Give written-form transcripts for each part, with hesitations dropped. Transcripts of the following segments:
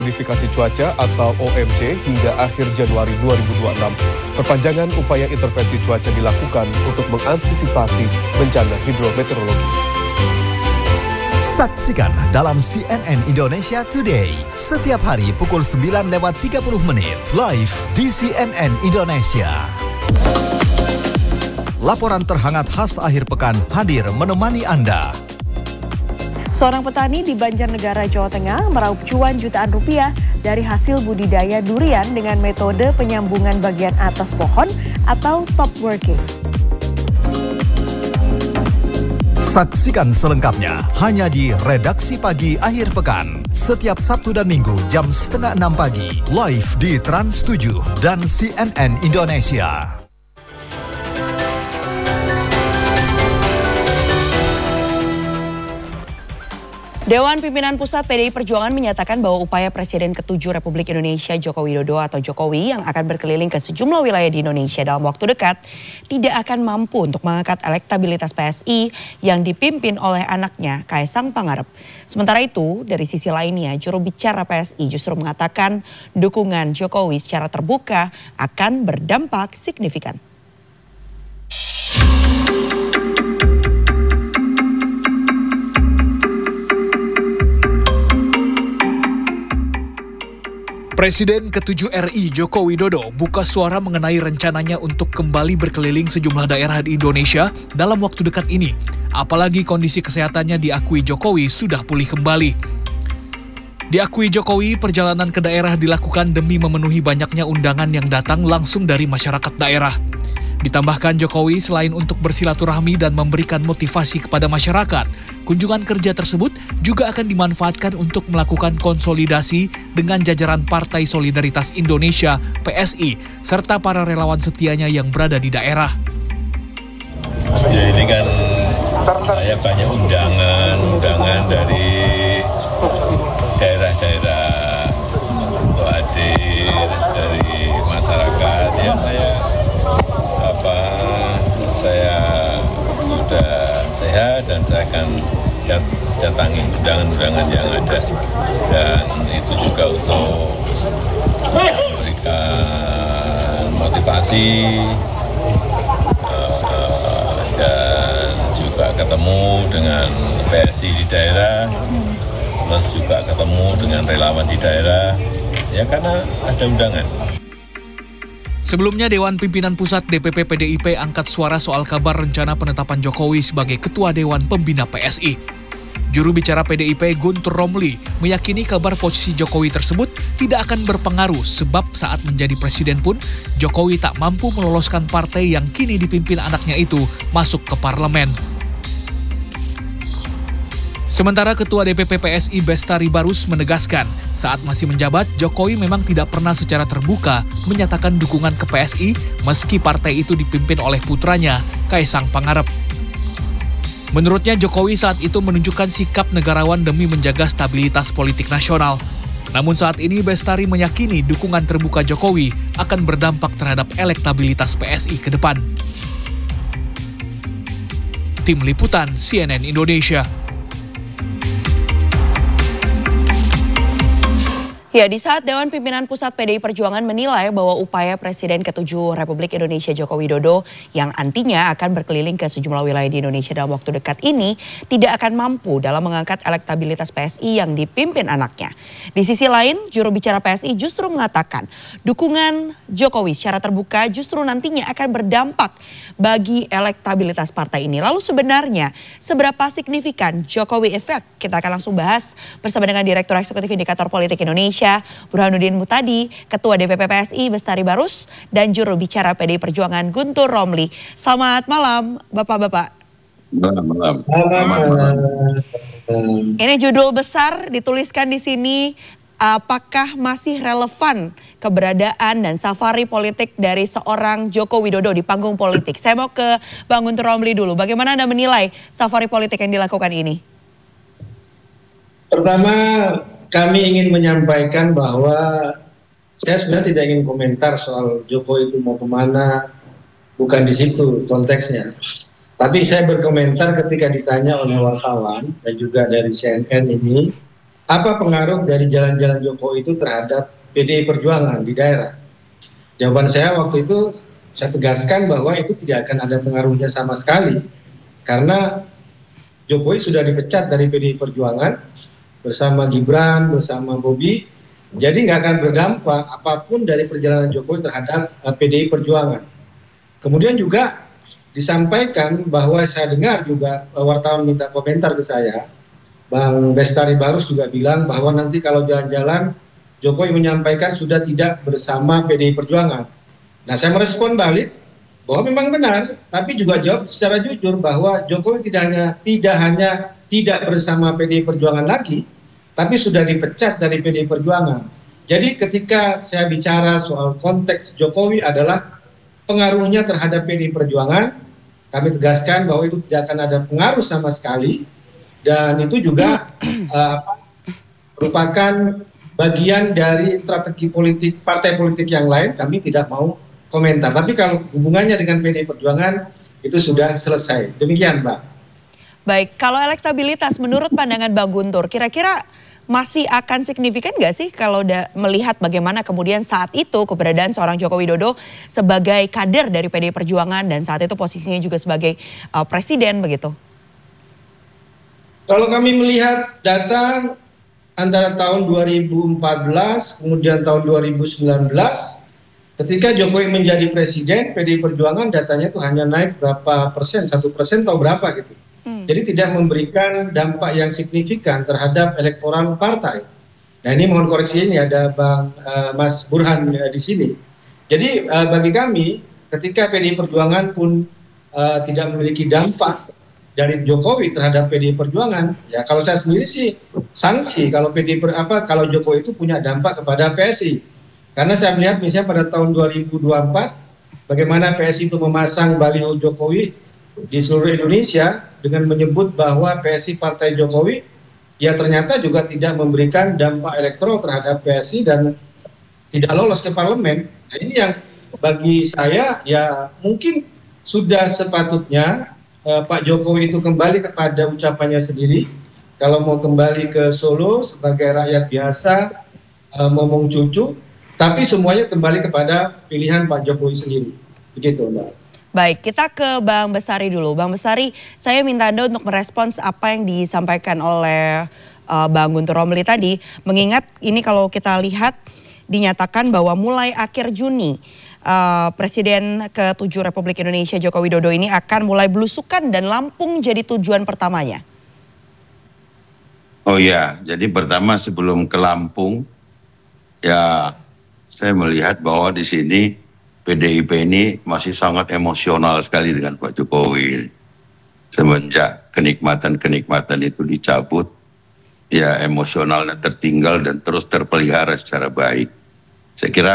Modifikasi cuaca atau OMC hingga akhir Januari 2026. Perpanjangan upaya intervensi cuaca dilakukan untuk mengantisipasi bencana hidrometeorologi. Saksikan dalam CNN Indonesia Today setiap hari pukul 9:30 live di CNN Indonesia. Laporan terhangat khas akhir pekan hadir menemani Anda. Seorang petani di Banjarnegara, Jawa Tengah meraup cuan jutaan rupiah dari hasil budidaya durian dengan metode penyambungan bagian atas pohon atau top working. Saksikan selengkapnya hanya di Redaksi Pagi Akhir Pekan. Setiap Sabtu dan Minggu jam 5:30 pagi. Live di Trans 7 dan CNN Indonesia. Dewan Pimpinan Pusat PDI Perjuangan menyatakan bahwa upaya Presiden ke-7 Republik Indonesia Joko Widodo atau Jokowi yang akan berkeliling ke sejumlah wilayah di Indonesia dalam waktu dekat tidak akan mampu untuk mengangkat elektabilitas PSI yang dipimpin oleh anaknya Kaesang Pangarep. Sementara itu, dari sisi lainnya, juru bicara PSI justru mengatakan dukungan Jokowi secara terbuka akan berdampak signifikan. Presiden ke-7 RI Joko Widodo buka suara mengenai rencananya untuk kembali berkeliling sejumlah daerah di Indonesia dalam waktu dekat ini. Apalagi kondisi kesehatannya diakui Jokowi sudah pulih kembali. Diakui Jokowi, perjalanan ke daerah dilakukan demi memenuhi banyaknya undangan yang datang langsung dari masyarakat daerah. Ditambahkan Jokowi selain untuk bersilaturahmi dan memberikan motivasi kepada masyarakat, kunjungan kerja tersebut juga akan dimanfaatkan untuk melakukan konsolidasi dengan jajaran Partai Solidaritas Indonesia (PSI) serta para relawan setianya yang berada di daerah. Ya ini kan saya banyak undangan dari daerah-daerah untuk hadir dari masyarakat. Ya saya sudah sehat dan saya akan datangi undangan-undangan yang ada, dan itu juga untuk memberikan motivasi dan juga ketemu dengan PSI di daerah, plus juga ketemu dengan relawan di daerah, ya karena ada undangan. Sebelumnya, Dewan Pimpinan Pusat DPP PDIP angkat suara soal kabar rencana penetapan Jokowi sebagai Ketua Dewan Pembina PSI. Juru bicara PDIP Guntur Romli meyakini kabar posisi Jokowi tersebut tidak akan berpengaruh sebab saat menjadi presiden pun Jokowi tak mampu meloloskan partai yang kini dipimpin anaknya itu masuk ke parlemen. Sementara Ketua DPP PSI Bestari Barus menegaskan, saat masih menjabat, Jokowi memang tidak pernah secara terbuka menyatakan dukungan ke PSI meski partai itu dipimpin oleh putranya, Kaesang Pangarep. Menurutnya, Jokowi saat itu menunjukkan sikap negarawan demi menjaga stabilitas politik nasional. Namun saat ini Bestari meyakini dukungan terbuka Jokowi akan berdampak terhadap elektabilitas PSI ke depan. Tim Liputan CNN Indonesia. Ya, di saat Dewan Pimpinan Pusat PDI Perjuangan menilai bahwa upaya Presiden ke-7 Republik Indonesia Joko Widodo yang antinya akan berkeliling ke sejumlah wilayah di Indonesia dalam waktu dekat ini tidak akan mampu dalam mengangkat elektabilitas PSI yang dipimpin anaknya. Di sisi lain, juru bicara PSI justru mengatakan dukungan Jokowi secara terbuka justru nantinya akan berdampak bagi elektabilitas partai ini. Lalu sebenarnya seberapa signifikan Jokowi Effect? Kita akan langsung bahas bersama dengan Direktur Eksekutif Indikator Politik Indonesia Burhanuddin Muhtadi, Ketua DPP PSI Bestari Barus, dan juru bicara PDI Perjuangan Guntur Romli. Selamat malam, Bapak-bapak. Malam. Ini judul besar dituliskan di sini, apakah masih relevan keberadaan dan safari politik dari seorang Joko Widodo di panggung politik? Saya mau ke Bang Guntur Romli dulu. Bagaimana Anda menilai safari politik yang dilakukan ini? Pertama, kami ingin menyampaikan bahwa saya sebenarnya tidak ingin komentar soal Jokowi itu mau kemana, bukan di situ konteksnya. Tapi saya berkomentar ketika ditanya oleh wartawan dan juga dari CNN ini, apa pengaruh dari jalan-jalan Jokowi itu terhadap PDI Perjuangan di daerah? Jawaban saya waktu itu saya tegaskan bahwa itu tidak akan ada pengaruhnya sama sekali, karena Jokowi sudah dipecat dari PDI Perjuangan bersama Gibran, bersama Bobi, jadi nggak akan berdampak apapun dari perjalanan Jokowi terhadap PDI Perjuangan. Kemudian juga disampaikan bahwa saya dengar juga wartawan minta komentar ke saya, Bang Bestari Barus juga bilang bahwa nanti kalau jalan-jalan Jokowi menyampaikan sudah tidak bersama PDI Perjuangan. Nah, saya merespon balik bahwa memang benar, tapi juga jawab secara jujur bahwa Jokowi tidak hanya tidak bersama PDI Perjuangan lagi, tapi sudah dipecat dari PDI Perjuangan. Jadi ketika saya bicara soal konteks Jokowi adalah pengaruhnya terhadap PDI Perjuangan, kami tegaskan bahwa itu tidak akan ada pengaruh sama sekali, dan itu juga merupakan bagian dari strategi politik partai politik yang lain. Kami tidak mau komentar. Tapi kalau hubungannya dengan PDI Perjuangan itu sudah selesai. Demikian, Mbak. Baik, kalau elektabilitas menurut pandangan Bang Guntur, kira-kira masih akan signifikan nggak sih kalau melihat bagaimana kemudian saat itu keberadaan seorang Joko Widodo sebagai kader dari PDI Perjuangan dan saat itu posisinya juga sebagai presiden begitu? Kalau kami melihat data antara tahun 2014 kemudian tahun 2019, ketika Jokowi menjadi presiden, PDI Perjuangan datanya itu hanya naik berapa persen, 1% atau berapa gitu. Jadi tidak memberikan dampak yang signifikan terhadap elektoral partai. Nah, ini mohon koreksi, ini ada Bang Mas Burhan di sini. Jadi bagi kami ketika PDI Perjuangan pun tidak memiliki dampak dari Jokowi terhadap PDI Perjuangan, ya kalau saya sendiri sih sanksi kalau kalau Jokowi itu punya dampak kepada PSI. Karena saya melihat misalnya pada tahun 2024 bagaimana PSI itu memasang baliho Jokowi di seluruh Indonesia dengan menyebut bahwa PSI Partai Jokowi ya ternyata juga tidak memberikan dampak elektoral terhadap PSI dan tidak lolos ke parlemen. Nah, ini yang bagi saya ya mungkin sudah sepatutnya Pak Jokowi itu kembali kepada ucapannya sendiri. Kalau mau kembali ke Solo sebagai rakyat biasa, ngomong cucu, tapi semuanya kembali kepada pilihan Pak Jokowi sendiri. Begitu, Mbak. Baik, kita ke Bang Bestari dulu. Bang Bestari, saya minta Anda untuk merespons apa yang disampaikan oleh Bang Guntur Romli tadi. Mengingat ini kalau kita lihat dinyatakan bahwa mulai akhir Juni Presiden ke-7 Republik Indonesia Joko Widodo ini akan mulai belusukan dan Lampung jadi tujuan pertamanya. Oh ya, jadi pertama sebelum ke Lampung, ya saya melihat bahwa di sini PDIP ini masih sangat emosional sekali dengan Pak Jokowi. Semenjak kenikmatan-kenikmatan itu dicabut, ya emosionalnya tertinggal dan terus terpelihara secara baik. Saya kira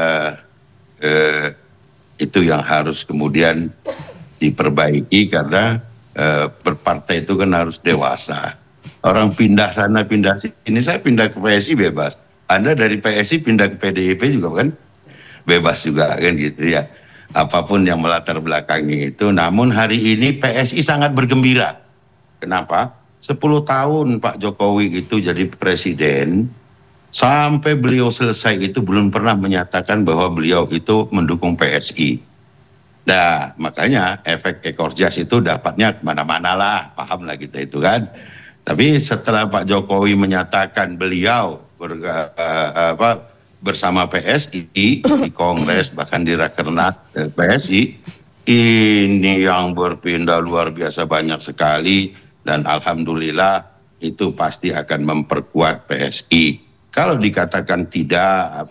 itu yang harus kemudian diperbaiki karena berpartai itu kan harus dewasa. Orang pindah sana, pindah sini, saya pindah ke PSI bebas. Anda dari PSI pindah ke PDIP juga kan? Bebas juga kan gitu ya, apapun yang melatar belakangi itu. Namun hari ini PSI sangat bergembira. Kenapa? 10 tahun Pak Jokowi itu jadi presiden, sampai beliau selesai itu belum pernah menyatakan bahwa beliau itu mendukung PSI. Nah makanya efek ekor jas itu dapatnya kemana-mana lah, paham lah kita itu kan. Tapi setelah Pak Jokowi menyatakan beliau bersama PSI di Kongres bahkan di Rakernas PSI, ini yang berpindah luar biasa banyak sekali dan alhamdulillah itu pasti akan memperkuat PSI. Kalau dikatakan tidak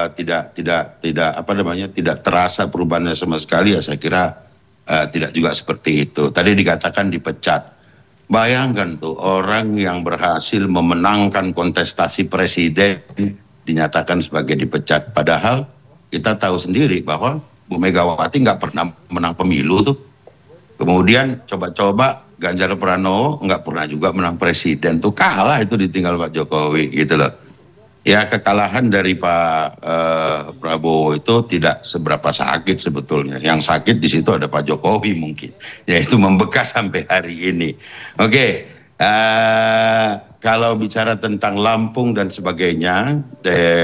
terasa perubahannya sama sekali, ya saya kira tidak juga seperti itu. Tadi dikatakan dipecat. Bayangkan tuh orang yang berhasil memenangkan kontestasi presiden dinyatakan sebagai dipecat. Padahal kita tahu sendiri bahwa Bu Megawati nggak pernah menang pemilu tuh. Kemudian coba-coba Ganjar Pranowo nggak pernah juga menang presiden tuh, kalah itu ditinggal Pak Jokowi gitu loh. Ya kekalahan dari Pak Prabowo itu tidak seberapa sakit sebetulnya. Yang sakit di situ ada Pak Jokowi mungkin, yaitu membekas sampai hari ini. Oke, Kalau bicara tentang Lampung dan sebagainya,